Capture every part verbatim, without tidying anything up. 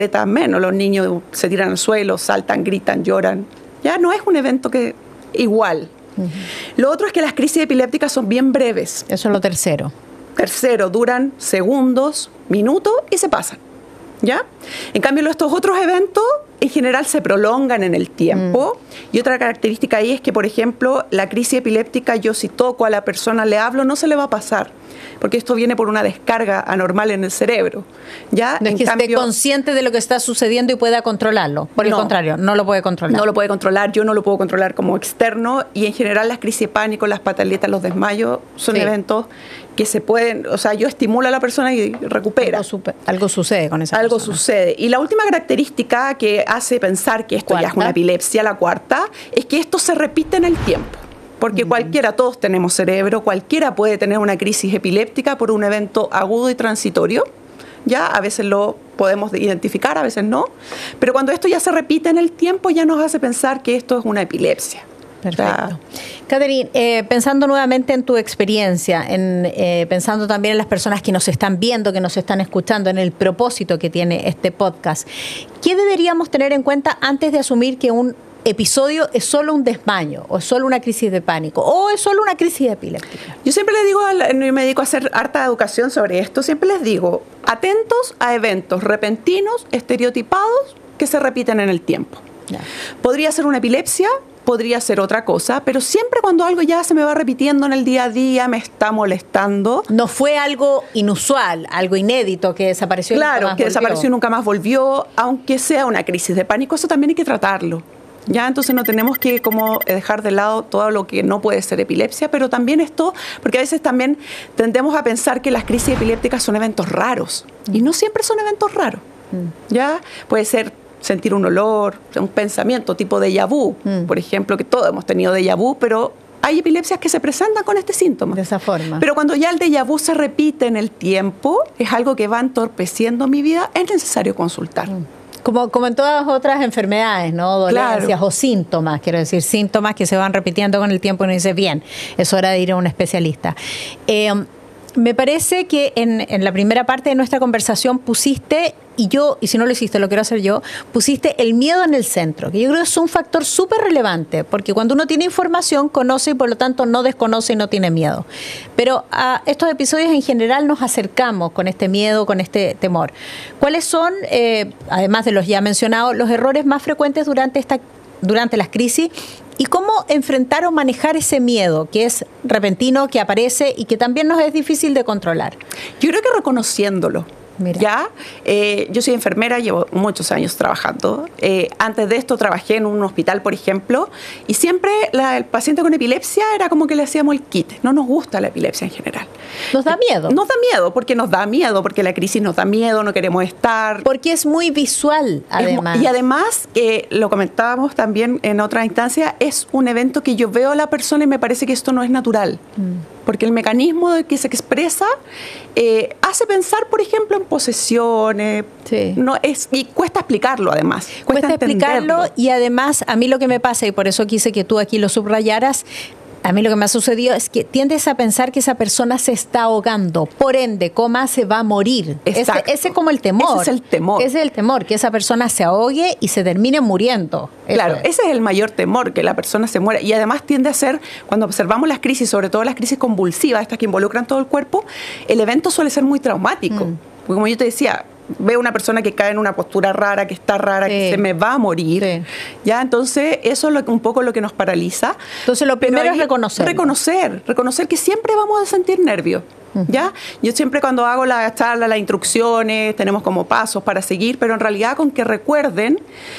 menos, los niños se tiran al suelo, saltan, gritan, lloran. Ya no es un evento que igual. Uh-huh. Lo otro es que las crisis epilépticas son bien breves. Eso es lo tercero. Tercero, duran segundos, minutos y se pasan. ¿Ya? En cambio, estos otros eventos en general se prolongan en el tiempo. Mm. Y otra característica ahí es que, por ejemplo, la crisis epiléptica, yo si toco a la persona, le hablo, no se le va a pasar, porque esto viene por una descarga anormal en el cerebro. ¿Ya? No es en que cambio, esté consciente de lo que está sucediendo y pueda controlarlo. Por el no, contrario, no lo puede controlar. No lo puede controlar, yo no lo puedo controlar como externo, y en general las crisis de pánico, las pataletas, los desmayos, son sí. eventos que se pueden, o sea, yo estimulo a la persona y recupera. Algo, super, algo sucede con esa Algo persona. sucede. Y la última característica que hace pensar que esto ¿Cuarta? Ya es una epilepsia, la cuarta, es que esto se repite en el tiempo. Porque uh-huh. cualquiera, todos tenemos cerebro, cualquiera puede tener una crisis epiléptica por un evento agudo y transitorio. Ya, a veces lo podemos identificar, a veces no. Pero cuando esto ya se repite en el tiempo, ya nos hace pensar que esto es una epilepsia. Perfecto. Catherine, eh, pensando nuevamente en tu experiencia, en, eh, pensando también en las personas que nos están viendo, que nos están escuchando, en el propósito que tiene este podcast, ¿qué deberíamos tener en cuenta antes de asumir que un episodio es solo un desmayo, o es solo una crisis de pánico, o es solo una crisis epiléptica? Yo siempre les digo, yo me dedico a hacer harta educación sobre esto, siempre les digo, atentos a eventos repentinos, estereotipados, que se repiten en el tiempo. Ya. Podría ser una epilepsia, podría ser otra cosa, pero siempre cuando algo ya se me va repitiendo en el día a día, me está molestando. No fue algo inusual, algo inédito que desapareció. Claro, y nunca más que volvió. desapareció y nunca más volvió, aunque sea una crisis de pánico, eso también hay que tratarlo. Ya, entonces no tenemos que como dejar de lado todo lo que no puede ser epilepsia, pero también esto, porque a veces también tendemos a pensar que las crisis epilépticas son eventos raros, mm. y no siempre son eventos raros. Mm. Ya, puede ser sentir un olor, un pensamiento tipo déjà vu, mm. por ejemplo, que todos hemos tenido déjà vu, pero hay epilepsias que se presentan con este síntoma. De esa forma. Pero cuando ya el déjà vu se repite en el tiempo, es algo que va entorpeciendo mi vida, es necesario consultar. Mm. Como, como en todas otras enfermedades, ¿no? Dolencias claro. o síntomas, quiero decir, síntomas que se van repitiendo con el tiempo y uno dice, bien, es hora de ir a un especialista. Eh, me parece que en, en la primera parte de nuestra conversación pusiste, y yo, y si no lo hiciste, lo quiero hacer yo, pusiste el miedo en el centro, que yo creo que es un factor súper relevante, porque cuando uno tiene información, conoce y por lo tanto no desconoce y no tiene miedo. Pero a estos episodios en general nos acercamos con este miedo, con este temor. ¿Cuáles son, eh, además de los ya mencionados, los errores más frecuentes durante esta durante las crisis? ¿Y cómo enfrentar o manejar ese miedo que es repentino, que aparece y que también nos es difícil de controlar? Yo creo que reconociéndolo. Mira. Ya, eh, yo soy enfermera, llevo muchos años trabajando. Eh, antes de esto trabajé en un hospital, por ejemplo, y siempre la, el paciente con epilepsia era como que le hacíamos el quite. No nos gusta la epilepsia en general. ¿Nos da miedo? Nos da miedo, porque nos da miedo, porque la crisis nos da miedo, no queremos estar. Porque es muy visual, además. Es, y además, eh, lo comentábamos también en otra instancia, es un evento que yo veo a la persona y me parece que esto no es natural. Mm. Porque el mecanismo de que se expresa eh, hace pensar, por ejemplo, en posesiones. Sí. No es, y cuesta explicarlo, además. Cuesta, cuesta explicarlo, y además, a mí lo que me pasa, y por eso quise que tú aquí lo subrayaras, a mí lo que me ha sucedido es que tiendes a pensar que esa persona se está ahogando, por ende, coma se va a morir. Ese, ese es como el temor. Ese es el temor. Ese es el temor, que esa persona se ahogue y se termine muriendo. Claro, es. ese es el mayor temor, que la persona se muera. Y además tiende a ser, cuando observamos las crisis, sobre todo las crisis convulsivas, estas que involucran todo el cuerpo, el evento suele ser muy traumático. Mm. Porque como yo te decía, veo una persona que cae en una postura rara, que está rara, sí. que se me va a morir. Sí. Ya, entonces eso es lo, un poco lo que nos paraliza. Entonces lo primero es reconocer. Reconocer, reconocer que siempre vamos a sentir nervios. Uh-huh. ¿Ya? Yo siempre cuando hago la charla, las instrucciones, tenemos como pasos para seguir, pero en realidad con que recuerden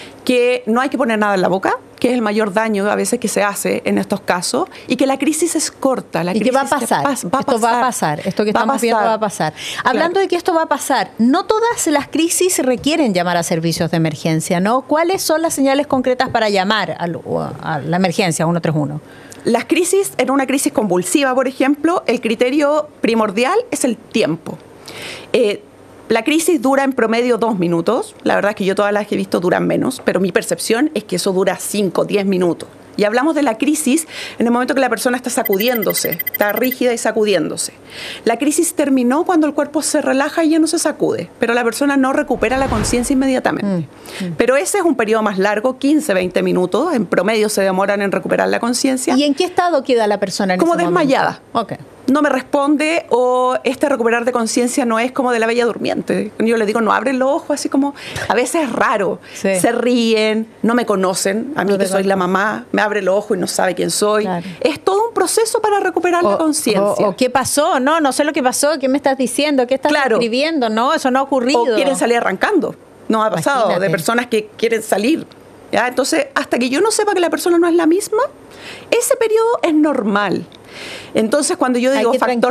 que no hay que poner nada en la boca, que es el mayor daño a veces que se hace en estos casos, y que la crisis es corta. La y crisis que va a pasar. Va a esto pasar. va a pasar. Esto que estamos viendo va a pasar. Hablando claro. de que esto va a pasar, no todas las crisis requieren llamar a servicios de emergencia, ¿no? ¿Cuáles son las señales concretas para llamar a, a la emergencia uno tres uno? Las crisis, en una crisis convulsiva, por ejemplo, el criterio primordial es el tiempo. Eh, La crisis dura en promedio dos minutos. La verdad es que yo todas las que he visto duran menos, pero mi percepción es que eso dura cinco, diez minutos. Y hablamos de la crisis en el momento que la persona está sacudiéndose, está rígida y sacudiéndose. La crisis terminó cuando el cuerpo se relaja y ya no se sacude, pero la persona no recupera la conciencia inmediatamente. Mm, mm. Pero ese es un periodo más largo, quince, veinte minutos, en promedio se demoran en recuperar la conciencia. ¿Y en qué estado queda la persona en Como ese desmayada. momento? Ok. No me responde, o este recuperar de conciencia no es como de la bella durmiente. Yo le digo, no abren los ojos, así como, a veces es raro. Sí. Se ríen, no me conocen, a mí no que soy la mamá, me abre los ojos y no sabe quién soy. Claro. Es todo un proceso para recuperar o, la conciencia. O, o qué pasó, no, no sé lo que pasó, qué me estás diciendo, qué estás claro. escribiendo, no, eso no ha ocurrido. O quieren salir arrancando, no ha pasado, Imagínate. de personas que quieren salir. ¿Ya? Entonces, hasta que yo no sepa que la persona no es la misma, ese periodo es normal. Entonces, cuando yo digo factor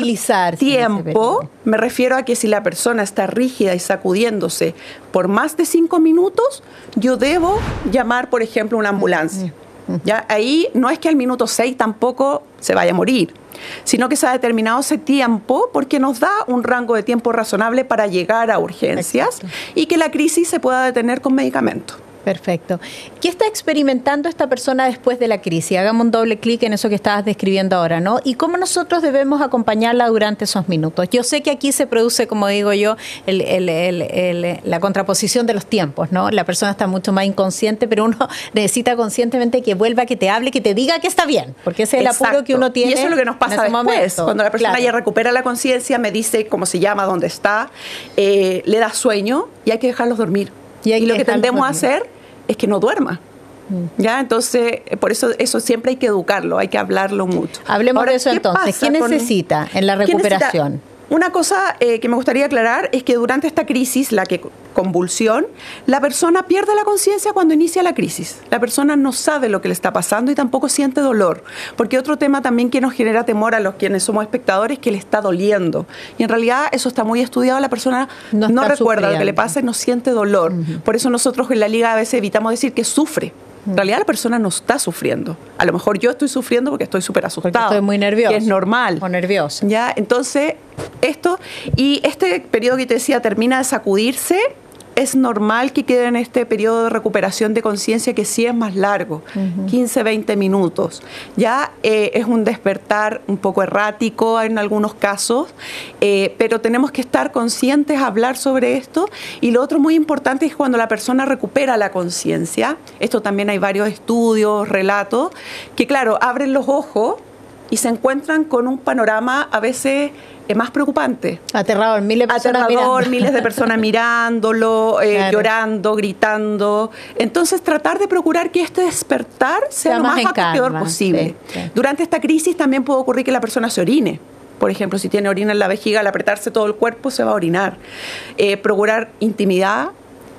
tiempo, me refiero a que si la persona está rígida y sacudiéndose por más de cinco minutos, yo debo llamar, por ejemplo, una ambulancia. ¿Ya? Ahí no es que al minuto seis tampoco se vaya a morir, sino que se ha determinado ese tiempo porque nos da un rango de tiempo razonable para llegar a urgencias. Exacto. Y que la crisis se pueda detener con medicamentos. Perfecto. ¿Qué está experimentando esta persona después de la crisis? Hagamos un doble clic en eso que estabas describiendo ahora, ¿no? ¿Y cómo nosotros debemos acompañarla durante esos minutos? Yo sé que aquí se produce, como digo yo, el, el, el, el, la contraposición de los tiempos, ¿no? La persona está mucho más inconsciente, pero uno necesita conscientemente que vuelva, que te hable, que te diga que está bien, porque ese es el apuro que uno tiene. Y eso es lo que nos pasa después. Momento. Cuando la persona claro. ya recupera la conciencia, me dice cómo se llama, dónde está, eh, le da sueño y hay que dejarlos dormir. Y, y lo que tendemos a hacer es que no duerma. Mm. ¿Ya? Entonces, por eso eso siempre hay que educarlo, hay que hablarlo mucho. Hablemos Ahora, de eso entonces. ¿Qué necesita con, en la recuperación? Una cosa eh, que me gustaría aclarar es que durante esta crisis, la que convulsión, la persona pierde la conciencia cuando inicia la crisis. La persona no sabe lo que le está pasando y tampoco siente dolor. Porque otro tema también que nos genera temor a los quienes somos espectadores es que le está doliendo. Y en realidad eso está muy estudiado. La persona no, no recuerda sufriendo. Lo que le pasa y no siente dolor. Uh-huh. Por eso nosotros en la Liga a veces evitamos decir que sufre. En realidad la persona no está sufriendo. A lo mejor yo estoy sufriendo porque estoy súper asustado. Porque estoy muy nervioso. Que es normal. O nervioso. ¿Ya? Entonces, esto, y este periodo que te decía termina de sacudirse, es normal que quede en este periodo de recuperación de conciencia que sí es más largo, uh-huh. quince, veinte minutos. Ya eh, es un despertar un poco errático en algunos casos, eh, pero tenemos que estar conscientes a hablar sobre esto. Y lo otro muy importante es cuando la persona recupera la conciencia, esto también hay varios estudios, relatos, que claro, abren los ojos y se encuentran con un panorama a veces es más preocupante. Aterrador, miles de personas Aterrador, mirando. miles de personas mirándolo, eh, claro. llorando, gritando. Entonces, tratar de procurar que este despertar sea, sea lo más acogedor posible. Sí, sí. Durante esta crisis también puede ocurrir que la persona se orine. Por ejemplo, si tiene orina en la vejiga, al apretarse todo el cuerpo se va a orinar. Eh, procurar intimidad.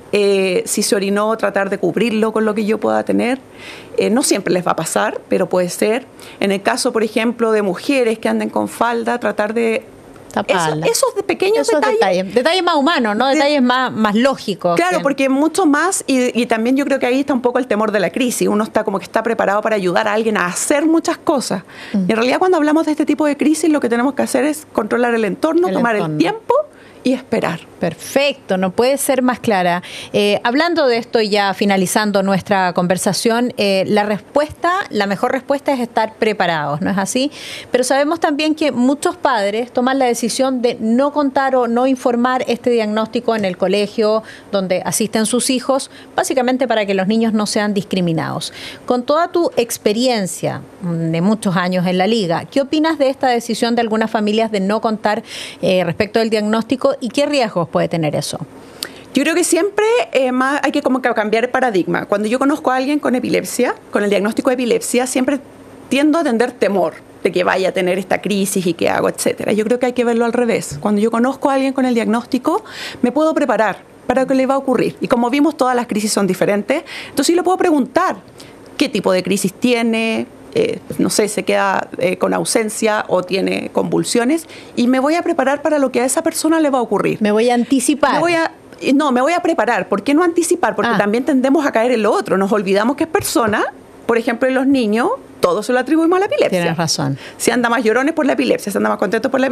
Eh, si se orinó, tratar de cubrirlo con lo que yo pueda tener. Eh, no siempre les va a pasar, pero puede ser. En el caso, por ejemplo, de mujeres que anden con falda, tratar de... Eso, esos de pequeños esos detalles. detalles. Detalles más humanos, ¿no? Detalles de, más, más lógicos. Claro, que... porque mucho más, y, y también yo creo que ahí está un poco el temor de la crisis. Uno está como que está preparado para ayudar a alguien a hacer muchas cosas. Mm. Y en realidad cuando hablamos de este tipo de crisis, lo que tenemos que hacer es controlar el entorno, el tomar entorno. el tiempo y esperar. Perfecto, no puede ser más clara. Eh, hablando de esto y ya finalizando nuestra conversación, eh, la respuesta, la mejor respuesta es estar preparados, ¿no es así? Pero sabemos también que muchos padres toman la decisión de no contar o no informar este diagnóstico en el colegio donde asisten sus hijos, básicamente para que los niños no sean discriminados. Con toda tu experiencia de muchos años en la Liga, ¿qué opinas de esta decisión de algunas familias de no contar eh, respecto del diagnóstico y qué riesgos puede tener eso? Yo creo que siempre eh, más hay que como que cambiar el paradigma. Cuando yo conozco a alguien con epilepsia, con el diagnóstico de epilepsia, siempre tiendo a tener temor de que vaya a tener esta crisis y qué hago, etcétera. Yo creo que hay que verlo al revés. Cuando yo conozco a alguien con el diagnóstico, me puedo preparar para qué le va a ocurrir. Y como vimos, todas las crisis son diferentes. Entonces yo le puedo preguntar qué tipo de crisis tiene, Eh, no sé, se queda eh, con ausencia o tiene convulsiones, y me voy a preparar para lo que a esa persona le va a ocurrir. Me voy a anticipar. Me voy a, no, me voy a preparar. ¿Por qué no anticipar? Porque ah. también tendemos a caer en lo otro. Nos olvidamos que es persona. Por ejemplo, en los niños, todo se lo atribuimos a la epilepsia. Tienes razón. Si anda más llorones por la epilepsia, si anda más contento por la epilepsia.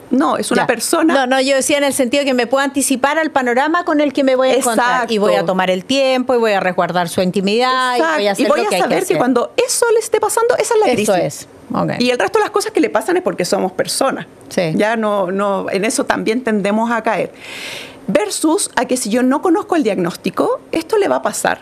No, es una ya. persona... No, no, yo decía en el sentido de que me puedo anticipar al panorama con el que me voy a encontrar. Exacto. Y voy a tomar el tiempo, y voy a resguardar su intimidad, Exacto. y voy a hacer y voy lo que a hay saber que, que, hacer. cuando eso le esté pasando, esa es la crisis. Eso es. Okay. Y el resto de las cosas que le pasan es porque somos personas. Sí. Ya no, no, en eso también tendemos a caer. Versus a que si yo no conozco el diagnóstico, esto le va a pasar.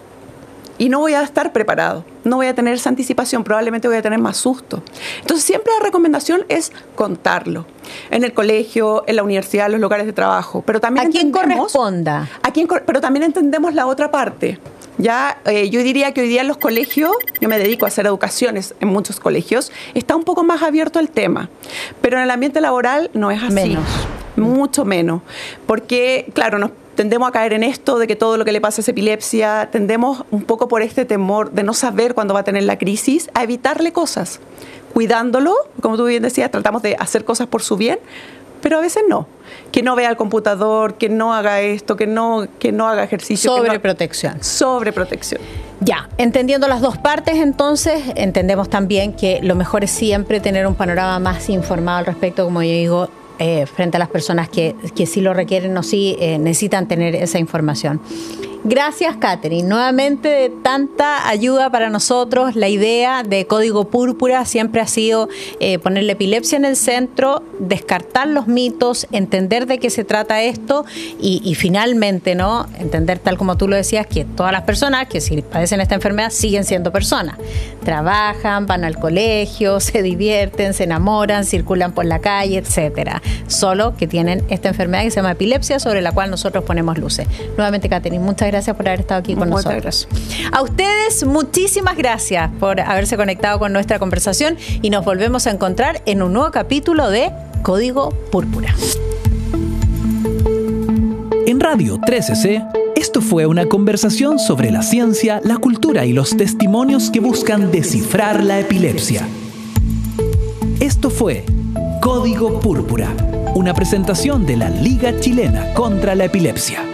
Y no voy a estar preparado, no voy a tener esa anticipación, probablemente voy a tener más susto. Entonces siempre la recomendación es contarlo. En el colegio, en la universidad, en los lugares de trabajo. Pero también ¿A quién entendemos, corresponda? A quién, pero también entendemos la otra parte. Ya, eh, yo diría que hoy día en los colegios, yo me dedico a hacer educaciones en muchos colegios, está un poco más abierto el tema. Pero en el ambiente laboral no es así. Menos. Mucho menos. Porque, claro, nos tendemos a caer en esto de que todo lo que le pasa es epilepsia, tendemos un poco por este temor de no saber cuándo va a tener la crisis, a evitarle cosas, cuidándolo, como tú bien decías, tratamos de hacer cosas por su bien, pero a veces no. Que no vea el computador, que no haga esto, que no, que no haga ejercicio. Sobreprotección. No, sobreprotección. Ya, entendiendo las dos partes, entonces, entendemos también que lo mejor es siempre tener un panorama más informado al respecto, como yo digo, Eh, frente a las personas que, que sí lo requieren o sí eh, necesitan tener esa información. Gracias, Catherine. Nuevamente, de tanta ayuda para nosotros. La idea de Código Púrpura siempre ha sido eh, poner la epilepsia en el centro, descartar los mitos, entender de qué se trata esto y, y finalmente, ¿no?, entender, tal como tú lo decías, que todas las personas que si padecen esta enfermedad siguen siendo personas. Trabajan, van al colegio, se divierten, se enamoran, circulan por la calle, etcétera. Solo que tienen esta enfermedad que se llama epilepsia, sobre la cual nosotros ponemos luces. Nuevamente, Catherine, muchas gracias. Gracias por haber estado aquí con Muchas nosotros. Gracias. A ustedes, muchísimas gracias por haberse conectado con nuestra conversación y nos volvemos a encontrar en un nuevo capítulo de Código Púrpura. En Radio trece ce, esto fue una conversación sobre la ciencia, la cultura y los testimonios que buscan descifrar la epilepsia. Esto fue Código Púrpura, una presentación de la Liga Chilena contra la Epilepsia.